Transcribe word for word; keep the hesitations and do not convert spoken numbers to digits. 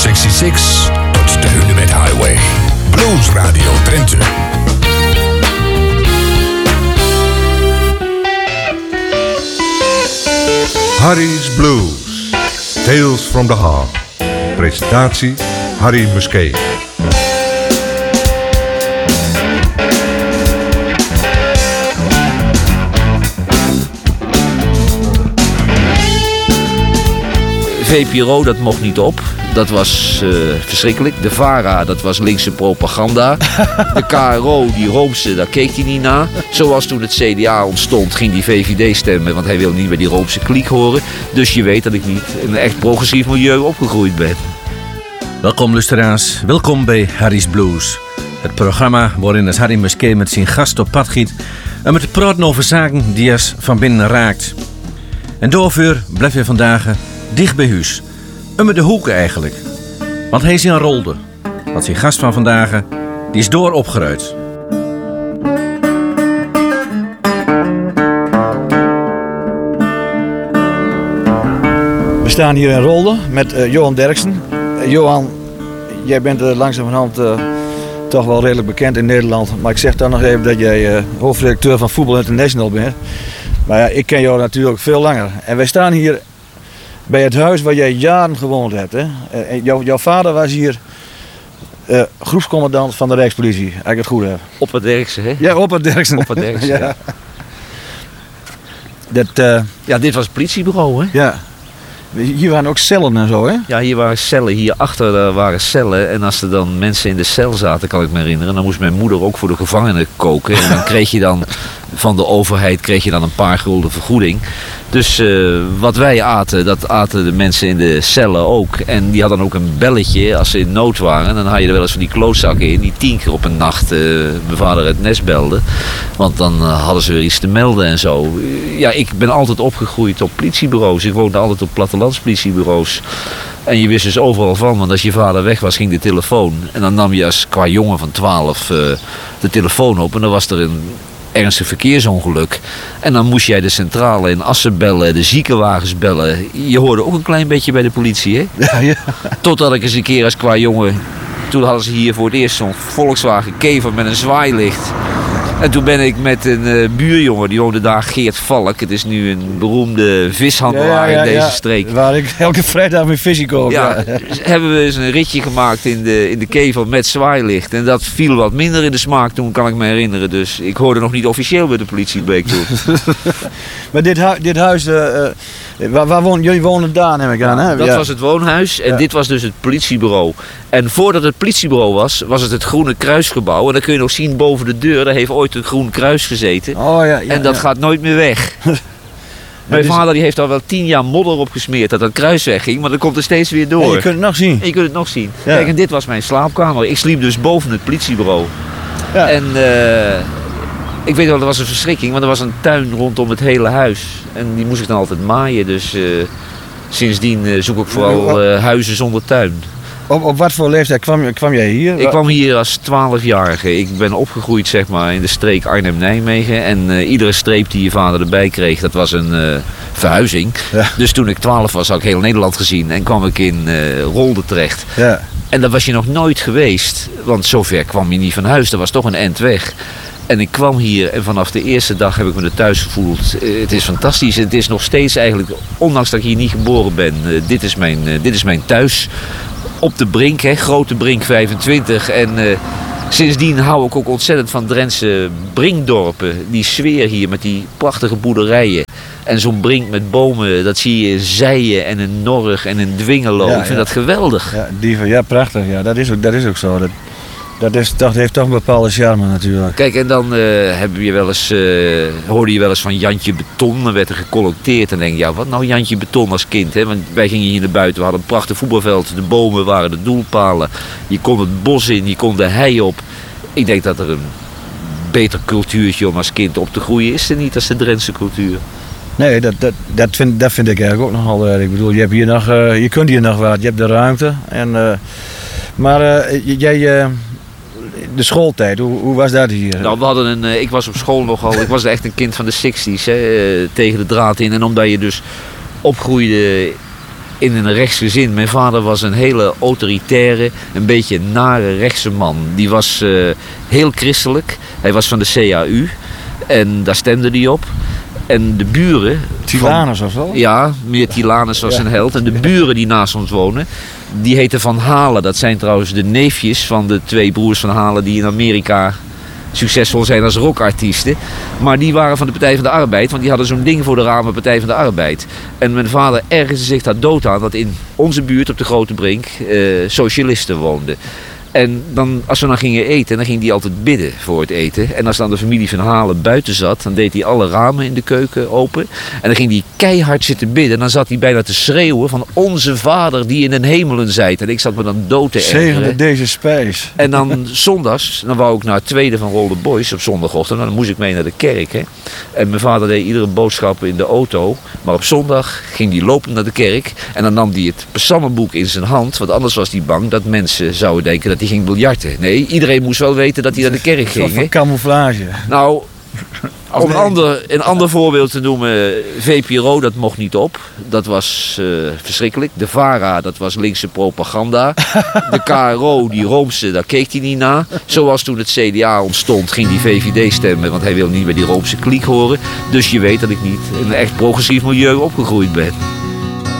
zesenzestig tot de Hunebed Highway. Blues Radio Drenthe. Harry's Blues. Tales from the Heart. Presentatie Harry Muskee. V P R O, dat mocht niet op. Dat was uh, verschrikkelijk. De VARA, dat was linkse propaganda. De K R O, die Roomse, daar keek hij niet naar. Zoals toen het C D A ontstond, ging die V V D stemmen, want hij wilde niet bij die Roomse kliek horen. Dus je weet dat ik niet in een echt progressief milieu opgegroeid ben. Welkom luisteraars, welkom bij Harry's Blues. Het programma waarin als Harry Muskee met zijn gast op pad giet en met te praten over zaken die ons van binnen raakt. En daarvoor blijf je vandaag dicht bij huis. En met de hoek eigenlijk. Want hij is in Rolde. Want zijn gast van vandaag, die is door opgeruid. We staan hier in Rolde met uh, Johan Derksen. Uh, Johan, jij bent uh, langzamerhand uh, toch wel redelijk bekend in Nederland. Maar ik zeg dan nog even dat jij uh, hoofdredacteur van Voetbal International bent. Maar ja, ik ken jou natuurlijk veel langer. En wij staan hier bij het huis waar jij jaren gewoond hebt. Hè? Uh, jou, jouw vader was hier uh, groepscommandant van de Rijkspolitie, als ik het goed heb. Op het Derksen, hè? Ja, op het Derksen. Op het Derksen, ja. ja. Dat, uh, ja, dit was het politiebureau, hè? Ja. Hier waren ook cellen en zo, hè? Ja, hier waren cellen. Hierachter uh, waren cellen. En als er dan mensen in de cel zaten, kan ik me herinneren, dan moest mijn moeder ook voor de gevangenen koken. En dan kreeg je dan van de overheid kreeg je dan een paar gulden vergoeding. Dus uh, wat wij aten, dat aten de mensen in de cellen ook. En die hadden ook een belletje als ze in nood waren. En dan had je er wel eens van die klootzakken in die tien keer op een nacht uh, mijn vader het nest belde. Want dan uh, hadden ze weer iets te melden en zo. Ja, ik ben altijd opgegroeid op politiebureaus. Ik woonde altijd op plattelandspolitiebureaus. En je wist dus overal van, want als je vader weg was, ging de telefoon. En dan nam je als qua jongen van twaalf uh, de telefoon op. En dan was er een ernstig verkeersongeluk. En dan moest jij de centrale in Assen bellen, de ziekenwagens bellen. Je hoorde ook een klein beetje bij de politie, hè? Ja, ja. Totdat ik eens een keer als qua jongen, toen hadden ze hier voor het eerst zo'n Volkswagen Kever met een zwaailicht. En toen ben ik met een uh, buurjongen, die woonde daar, Geert Valk. Het is nu een beroemde vishandelaar ja, ja, ja, in deze ja. streek. Waar ik elke vrijdag mijn visie koop. Ja, ja. Hebben we eens een ritje gemaakt in de, in de Kever met zwaailicht. En dat viel wat minder in de smaak toen, kan ik me herinneren. Dus ik hoorde nog niet officieel bij de politie, bleek toen. Maar dit, hu- dit huis, uh, waar, waar wonen jullie? Wonen daar, neem ik aan, hè? Dat ja. was het woonhuis en ja. dit was dus het politiebureau. En voordat het politiebureau was, was het het Groene Kruisgebouw. En dan kun je nog zien boven de deur, daar heeft ooit een groen kruis gezeten. Oh, ja, ja, en dat ja. gaat nooit meer weg. Mijn dus vader die heeft al wel tien jaar modder opgesmeerd dat dat kruis wegging, maar dan komt er steeds weer door. En je kunt het nog zien. En je kunt het nog zien. Ja. Kijk, en dit was mijn slaapkamer. Ik sliep dus boven het politiebureau. Ja. En uh, ik weet wel, dat was een verschrikking, want er was een tuin rondom het hele huis. En die moest ik dan altijd maaien, dus uh, sindsdien uh, zoek ik vooral uh, huizen zonder tuin. Op, op wat voor leeftijd kwam, kwam jij hier? Ik kwam hier als twaalfjarige. Ik ben opgegroeid zeg maar, in de streek Arnhem-Nijmegen. En uh, iedere streep die je vader erbij kreeg, dat was een uh, verhuizing. Ja. Dus toen ik twaalf was, had ik heel Nederland gezien. En kwam ik in uh, Rolde terecht. Ja. En daar was je nog nooit geweest. Want zover kwam je niet van huis. Dat was toch een end weg. En ik kwam hier en vanaf de eerste dag heb ik me er thuis gevoeld. Uh, het is fantastisch. Het is nog steeds eigenlijk, ondanks dat ik hier niet geboren ben, uh, dit, is mijn, uh, dit is mijn thuis. Op de Brink, hè, Grote Brink vijfentwintig. En uh, sindsdien hou ik ook ontzettend van Drentse brinkdorpen. Die sfeer hier met die prachtige boerderijen. En zo'n brink met bomen, dat zie je in Zijen en in Norg en in Dwingelo. Ja, ik vind ja. dat geweldig. Ja, dieven, ja, prachtig. Ja, dat, is ook, dat is ook zo. Dat, dat, is, dat heeft toch een bepaalde charme natuurlijk. Kijk, en dan uh, heb je wel eens, uh, hoorde je wel eens van Jantje Beton. Dan werd er gecollecteerd. En dan denk je, ja, wat nou Jantje Beton als kind? Hè? Want wij gingen hier naar buiten, we hadden een prachtig voetbalveld. De bomen waren de doelpalen. Je kon het bos in, je kon de hei op. Ik denk dat er een beter cultuurtje om als kind op te groeien is er niet als de Drentse cultuur. Nee, dat, dat, dat, vind, dat vind ik eigenlijk ook nogal erg. Ik bedoel, je, hebt hier nog, uh, je kunt hier nog wat, je hebt de ruimte. En, uh, maar uh, jij, uh, de schooltijd, hoe, hoe was dat hier? Nou, we hadden een, uh, ik was op school nogal, ik was echt een kind van de zestig's, hè, uh, tegen de draad in. En omdat je dus opgroeide in een rechtsgezin. Mijn vader was een hele autoritaire, een beetje nare rechtse man. Die was uh, heel christelijk. Hij was van de C A U en daar stemde hij op. En de buren... Tilanus of zo? Ja, meneer Tilanus was ja. een held. En de buren die naast ons wonen, die heten Van Halen. Dat zijn trouwens de neefjes van de twee broers Van Halen die in Amerika succesvol zijn als rockartiesten. Maar die waren van de Partij van de Arbeid, want die hadden zo'n ding voor de ramen Partij van de Arbeid. En mijn vader ergerde zich daar dood aan dat in onze buurt op de Grote Brink uh, socialisten woonden. En dan, als we dan gingen eten, dan ging hij altijd bidden voor het eten. En als dan de familie Van Halen buiten zat, dan deed hij alle ramen in de keuken open. En dan ging hij keihard zitten bidden. En dan zat hij bijna te schreeuwen van onze vader die in den hemelen zijt. En ik zat me dan dood te ergeren. Zegende deze spijs. En dan zondags, dan wou ik naar het tweede van Roll the Boys op zondagochtend. Dan moest ik mee naar de kerk. Hè. En mijn vader deed iedere boodschap in de auto. Maar op zondag ging hij lopend naar de kerk. En dan nam hij het psalmenboek in zijn hand. Want anders was hij bang dat mensen zouden denken dat die ging biljarten. Nee, iedereen moest wel weten dat hij naar de kerk ging. Een soort van camouflage. Nou, om een ander, een ander voorbeeld te noemen, V P R O, dat mocht niet op. Dat was uh, verschrikkelijk. De VARA, dat was linkse propaganda. De K R O, die Roomse, daar keek hij niet naar. Zoals toen het C D A ontstond, ging die V V D stemmen, want hij wilde niet bij die Roomse kliek horen. Dus je weet dat ik niet in een echt progressief milieu opgegroeid ben.